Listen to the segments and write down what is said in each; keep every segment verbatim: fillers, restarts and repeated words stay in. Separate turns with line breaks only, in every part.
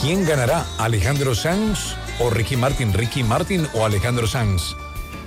¿Quién ganará? ¿Alejandro Sanz o Ricky Martin? ¿Ricky Martin o Alejandro Sanz?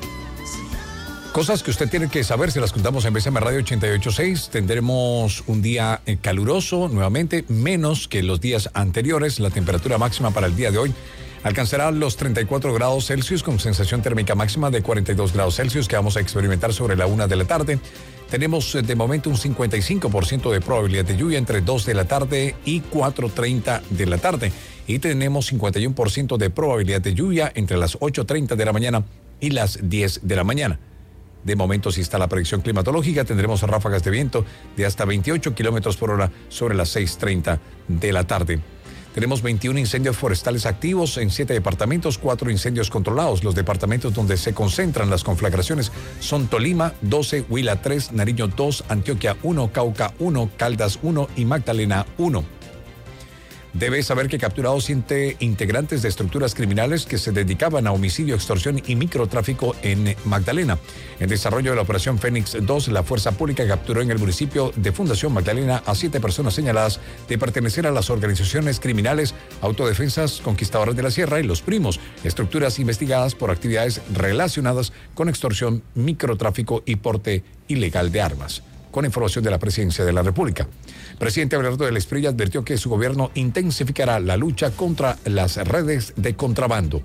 Cosas que usted tiene que saber, se las contamos en B C M Radio ochenta y ocho punto seis. Tendremos un día caluroso nuevamente, menos que los días anteriores. La temperatura máxima para el día de hoy alcanzará los treinta y cuatro grados Celsius con sensación térmica máxima de cuarenta y dos grados Celsius que vamos a experimentar sobre la una de la tarde. Tenemos de momento un cincuenta y cinco por ciento de probabilidad de lluvia entre dos de la tarde y cuatro treinta de la tarde. Y tenemos cincuenta y uno por ciento de probabilidad de lluvia entre las ocho treinta de la mañana y las diez de la mañana. De momento, si está la predicción climatológica, tendremos ráfagas de viento de hasta veintiocho kilómetros por hora sobre las seis treinta de la tarde. Tenemos veintiún incendios forestales activos en siete departamentos, cuatro incendios controlados. Los departamentos donde se concentran las conflagraciones son Tolima, doce, Huila, tres, Nariño, dos, Antioquia, uno, Cauca, uno, Caldas, uno y Magdalena, uno. Debe saber que capturados siete integrantes de estructuras criminales que se dedicaban a homicidio, extorsión y microtráfico en Magdalena. En desarrollo de la operación Fénix dos, la fuerza pública capturó en el municipio de Fundación Magdalena a siete personas señaladas de pertenecer a las organizaciones criminales Autodefensas Conquistadoras de la Sierra y Los Primos, estructuras investigadas por actividades relacionadas con extorsión, microtráfico y porte ilegal de armas. Con información de la Presidencia de la República. Presidente Abelardo del Espriella advirtió que su gobierno intensificará la lucha contra las redes de contrabando.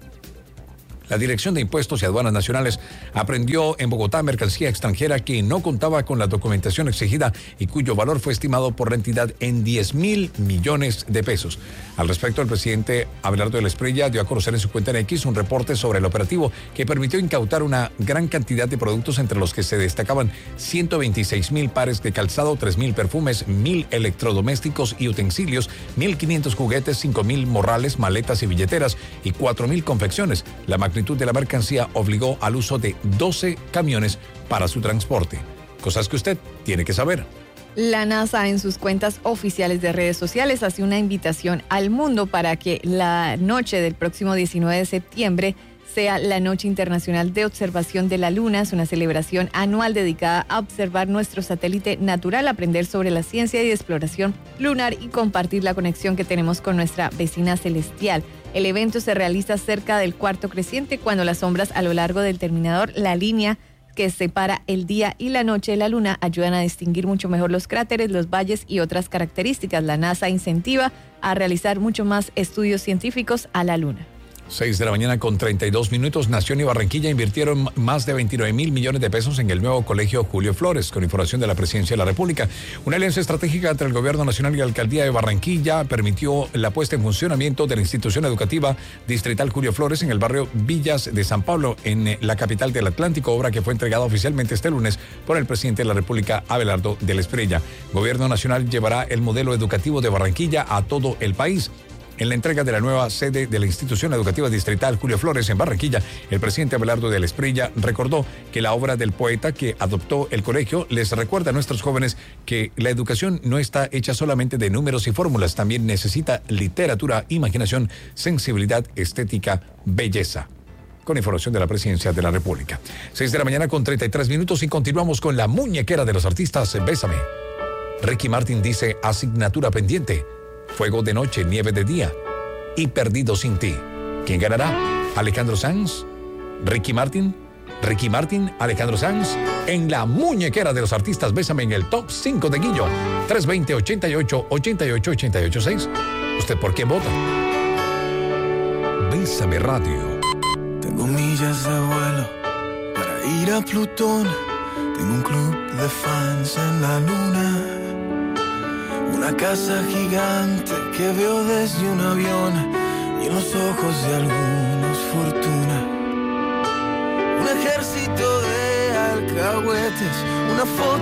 La Dirección de Impuestos y Aduanas Nacionales aprehendió en Bogotá mercancía extranjera que no contaba con la documentación exigida y cuyo valor fue estimado por la entidad en diez mil millones de pesos. Al respecto, el presidente Abelardo del Espriella dio a conocer en su cuenta en X un reporte sobre el operativo que permitió incautar una gran cantidad de productos entre los que se destacaban ciento veintiséis mil pares de calzado, tres mil perfumes, mil electrodomésticos y utensilios, mil quinientos juguetes, cinco mil morrales, maletas y billeteras y cuatro mil confecciones. La magnitud de la mercancía obligó al uso de doce camiones para su transporte. Cosas que usted tiene que saber.
La NASA en sus cuentas oficiales de redes sociales hace una invitación al mundo para que la noche del próximo diecinueve de septiembre sea la Noche Internacional de Observación de la Luna. Es una celebración anual dedicada a observar nuestro satélite natural, aprender sobre la ciencia y exploración lunar y compartir la conexión que tenemos con nuestra vecina celestial. El evento se realiza cerca del cuarto creciente, cuando las sombras a lo largo del terminador, la línea que separa el día y la noche de la luna, ayudan a distinguir mucho mejor los cráteres, los valles y otras características. La NASA incentiva a realizar mucho más estudios científicos a la luna.
seis de la mañana con treinta y dos minutos. Nación y Barranquilla invirtieron más de veintinueve mil millones de pesos en el nuevo colegio Julio Flores, con información de la Presidencia de la República. Una alianza estratégica entre el Gobierno Nacional y la Alcaldía de Barranquilla permitió la puesta en funcionamiento de la institución educativa distrital Julio Flores en el barrio Villas de San Pablo, en la capital del Atlántico, obra que fue entregada oficialmente este lunes por el presidente de la República, Abelardo del Espriella. Gobierno Nacional llevará el modelo educativo de Barranquilla a todo el país. En la entrega de la nueva sede de la institución educativa distrital Julio Flores en Barranquilla, el presidente Abelardo del Espriella recordó que la obra del poeta que adoptó el colegio les recuerda a nuestros jóvenes que la educación no está hecha solamente de números y fórmulas, también necesita literatura, imaginación, sensibilidad, estética, belleza. Con información de la Presidencia de la República. seis de la mañana con treinta y tres minutos y continuamos con la muñequera de los artistas. Bésame. Ricky Martin dice asignatura pendiente. Fuego de noche, nieve de día y perdido sin ti. ¿Quién ganará? ¿Alejandro Sanz? ¿Ricky Martin? ¿Ricky Martin? ¿Alejandro Sanz? En la muñequera de los artistas, bésame en el top cinco de Guillo. tres veinte, ochenta y ocho, ochenta y ocho, ochenta y ocho, seis. ¿Usted por quién vota? Bésame Radio.
Tengo millas de vuelo para ir a Plutón. Tengo un club de fans en la luna. Una casa gigante que veo desde un avión y en los ojos de algunos fortuna. Un ejército de alcahuetes, una foto